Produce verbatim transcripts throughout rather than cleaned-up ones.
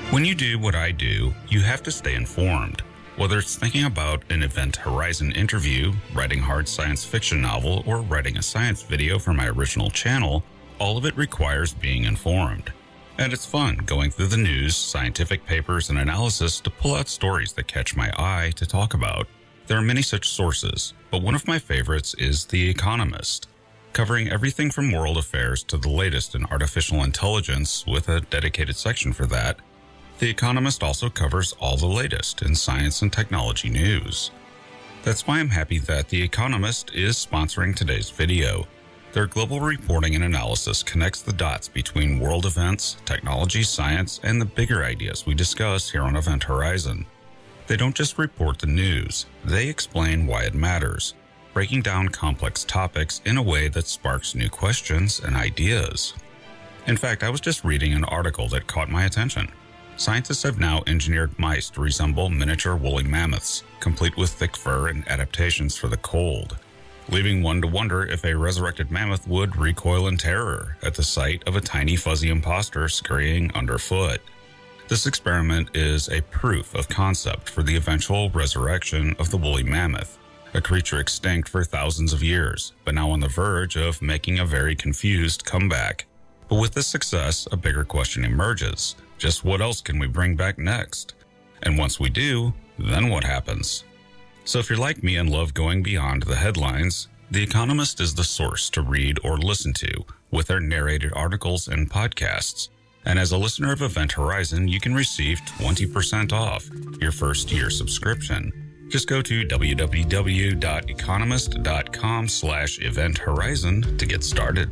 When you do what I do, you have to stay informed. Whether it's thinking about an Event Horizon interview, writing a hard science fiction novel, or writing a science video for my original channel, all of it requires being informed. And it's fun going through the news, scientific papers, and analysis to pull out stories that catch my eye to talk about. There are many such sources, but one of my favorites is The Economist, covering everything from world affairs to the latest in artificial intelligence with a dedicated section for that. The Economist also covers all the latest in science and technology news. That's why I'm happy that The Economist is sponsoring today's video. Their global reporting and analysis connects the dots between world events, technology, science, and the bigger ideas we discuss here on Event Horizon. They don't just report the news, they explain why it matters, breaking down complex topics in a way that sparks new questions and ideas. In fact, I was just reading an article that caught my attention. Scientists have now engineered mice to resemble miniature woolly mammoths, complete with thick fur and adaptations for the cold, leaving one to wonder if a resurrected mammoth would recoil in terror at the sight of a tiny fuzzy imposter scurrying underfoot. This experiment is a proof of concept for the eventual resurrection of the woolly mammoth, a creature extinct for thousands of years, but now on the verge of making a very confused comeback. But with this success, a bigger question emerges. Just what else can we bring back next? And once we do, then what happens? So if you're like me and love going beyond the headlines, The Economist is the source to read or listen to with their narrated articles and podcasts. And as a listener of Event Horizon, you can receive twenty percent off your first year subscription. Just go to w w w dot economist dot com slash event horizon to get started.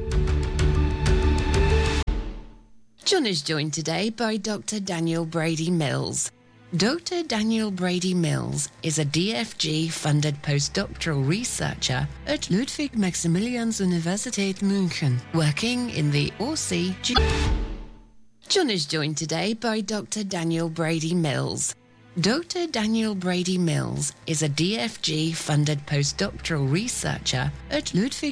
John is joined today by Doctor Daniel Brady Mills. Doctor Daniel Brady Mills is a D F G-funded postdoctoral researcher at Ludwig Maximilians Universität München, working in the O C G. John is joined today by Doctor Daniel Brady Mills. Doctor Daniel Brady Mills is a D F G-funded postdoctoral researcher at Ludwig